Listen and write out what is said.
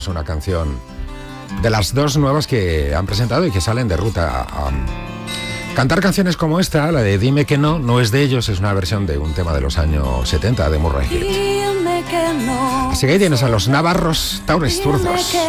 Es una canción de las dos nuevas que han presentado y que salen de ruta. Cantar canciones como esta, la de Dime que no, no es de ellos, es una versión de un tema de los años 70 de Murray Head. Así que ahí tienes a los navarros Taures Zurdos.